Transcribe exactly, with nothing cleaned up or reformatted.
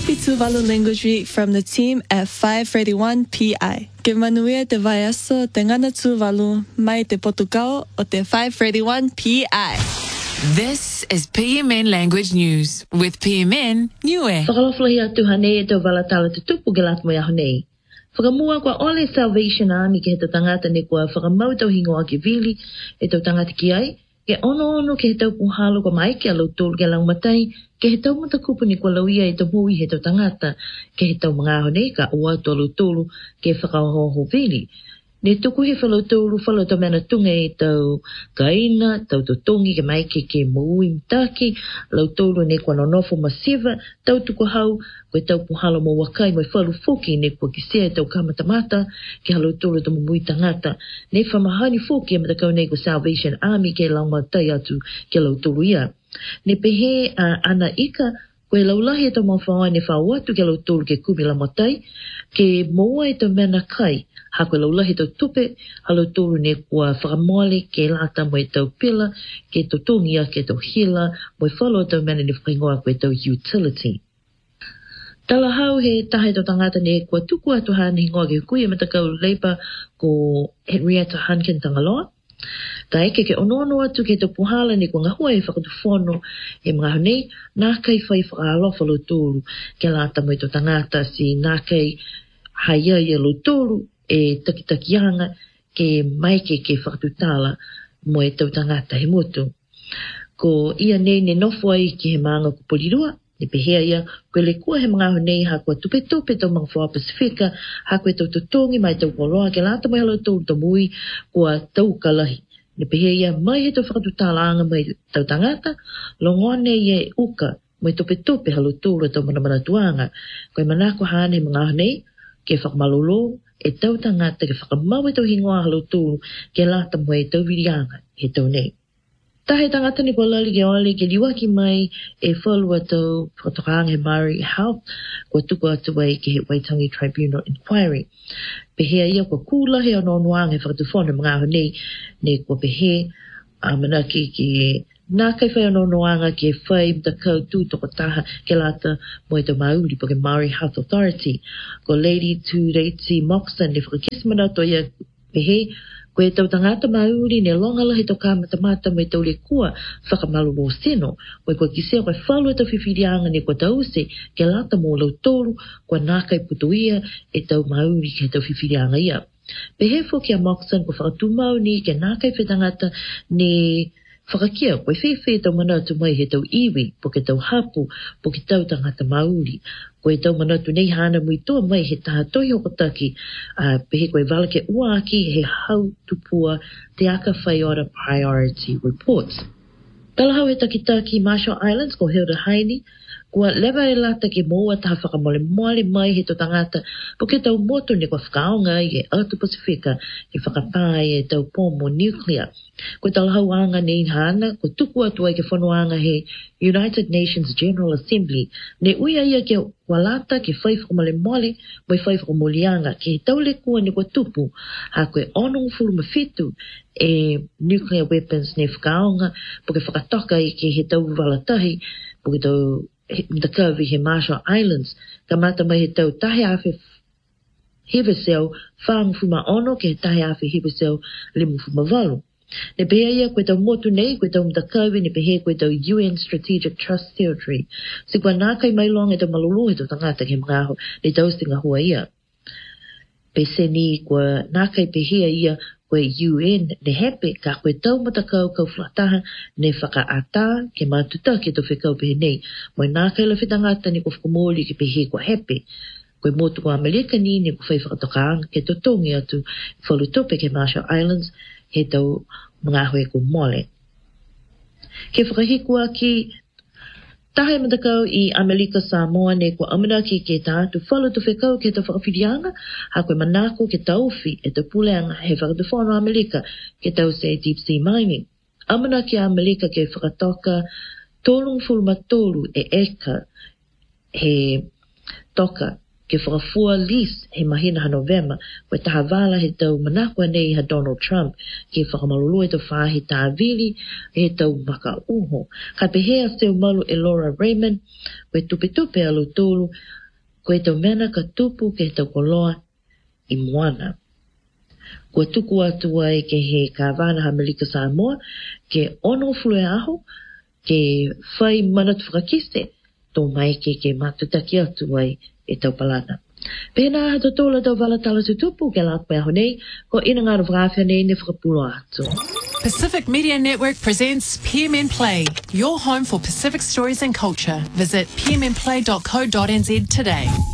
happy to Tuvalu Language Week from the team at five thirty-one P I. Ke manuia te vaiaso te ngana Tuvalu mai te Portugal o te five thirty-one P I. This is P M N Language News with P M N Niue. Whakaloflahi atu hane e tau walatala te tupu ke lat mo ia honei. Whakamua kwa Ole Salvation Army ke he tau tangata ne kua whakamau tau hingoa ke vili e tau tangata ki ai. Ke ono ono ke he tau puhalo kwa mai ke alau tolu ke lau matai, ke he tau matakupu ni kwa lauia e tau hui he tau tangata, ke he tau mga hone ka ua tu alau tolu ke whakahoho vili. Ne tuku he whalau tolu whalau tau mena tunga e tau kaina, tau tutungi ke mai ke ke muui mtaki, lau tolu ne kwa nonofo masiva, tau tuku hau, koe tau puhalo mo wakai mai whalu fuki ne kwa kisea e tau kamatamata, ke halau tolu tau mui tangata, ne whamahani fuki e matakau ne kwa Salvation Army ke lau matai atu ke lau tolu ia. Ne pehe uh, ana ika, koe laulahi e tau mawhawai ne whawatu ke lau tolu ke kumi la matai, ke moa e tau mena kai, ha koe laulahi tau tupe, halau tolu ne kua whakamole ke lata mo e tau pila, ke tau tungia, ke tau hila, mo e whalo tau mena ne whaingoa koe tau utility. Tala hau he tahe tau tangata ne kua tuku atu hana hingoa ke kui e matakau leipa ko Henrietta Hankin Tangaloa. Ka eke ke onono atu ke tau puhala ne kua ngahua e whakatufono e mga honei, nā kai whai whakaalofa lo tolu ke lata mo e tau tangata si nā kai haia ia lo tolu e takitakianga ke maike ke whakatutala mo e tau tangata he mutu. Ko ia nei ne nofo ai ki he maanga ko polirua, ne pehea ia, koe le kua he mga honei ha kua tupe tupe tau mga whaa Pasifika, ha koe tau tutongi mai tau koloa ke lata mai halo tau tamui kua tau kalahi. Ne pehea ia mai he tau whakatutala anga mai tau tangata, longone ia e uka mai tupe tupe halo tau tau manamana tuanga. Koe manako hane mga honei, ke whakamalolo, e tau tangata ke whakamau e tau hingoa halo tūru ke lata mo e tau virianga he tau nei. Tahe tangata ni kua lali ke ole ke liwaki mai e whalua tau whakatokanga he Maori Health kua tuku atu wai ke he Waitangi Tribunal Inquiry. Pehea ia kua kūlahe o nonoanga he whakatufone mga honei ne kua pehe a manaki ke nā kai whai ono noanga ke whai mtakau tū toko taha ke lata mo e tau mauri po ke Maori Health Authority. Ko Lady Tureitsi Moxon ne whakakismana to ia pehe, koe tau tangata mauri ne longala he tau kamatamata mo e tau le kua whakamalu mo seno, koe koe kisea koe whalu e tau whiwhirianga ne kua tause ke lata mo lau tolu kua nā kai putuia e tau mauri ke tau whiwhirianga ia. Pehe fo kia Moxon ko whakatumau ni ke nā kai whetangata ne whakakia, koe whewhe tau manatu mai he tau iwi, po ke tau hapu, po ke tau tangata mauri. Koe tau manatu nei hana mui toa mai he taha tohi hokotaki, uh, pehe koe wala ke uaki he hau tupua te aka whaiora priority reports. Talahau he takitaki Marshall Islands ko Hilda Haini, kua lewa e lata ke moa taha whakamole moale mai he to tangata, po ke tau moto ne kua whakaonga i e Auto Pasifika, ke whakapai e tau pomo nuclear. Ko talahau anga nei hana, ko tuku atu ai ke whanoanga he United Nations General Assembly, ne uia ia ke walata ke whai whakamole moale, mai whai whakamolianga, ke he tau le kua ne kua tupu, ha koe onong fulu mawhitu e nuclear weapons ne whakaonga, po ke whakatoka i ke he tau walatahi, po ke tau mtakawi he Marshall Islands, ka mata mai he tau tahe awhi heweseo whaangu fuma ono ke he tahe awhi heweseo limu fuma walu. Ne pehea ia koe tau motu nei, koe tau mtakawi, ne pehea koe tau U N Strategic Trust Territory. Si kua nā kai mai longa e tau malulu he tau tangata ke mga aho, ne tau stinga hua ia. Pese ni kua nā kai pehea ia koe U N ne hepe ka koe tau matakau kau whataha ne whakaata ke mātuta ke tau whekau pehe nei. Moi nā kai la whetangata ne ko whakamoli ke pehe kua hepe. Koe motu kua Amerika ni ne ko whai whakatokaanga ke totongi atu whalutope ke Marshall Islands he tau mga hoe ko mole. Ke whakahikua ki tahe matakau i Amerika Samoa ne kua amanaki ke tātu whalu tu whekau ke tau whakawhirianga, ha koe manako ke tauwhi e tau puleanga he whakatuwhono Amerika ke tau se deep sea mining. Amanaki a Amerika ke whakatoka tolong fulma tolu e eka he toka ke whakafua lis he mahina ha November, koe taha wala he tau manakua nei ha Donald Trump, ke whakamalulu e tau whahi tā vili, he tau maka uho. Ka pehea seo malu e Laura Raymond, koe tupe tupe alu tolu, koe tau mena ka tupu ke tau koloa i moana. Kua tuku atu ai ke he kāwana ha Melika Samoa, ke ono fulu e aho, ke whai manatu whakakise, tō mai ke ke matutaki atu ai e tau palana. Pēnā ha totola tau walatala tutupu ke la koe aho nei, ko ina ngā rawhawhia nei ne whakapulo atu. Pacific Media Network presents P M N Play, your home for Pacific stories and culture. Visit p m n play dot co dot n z today.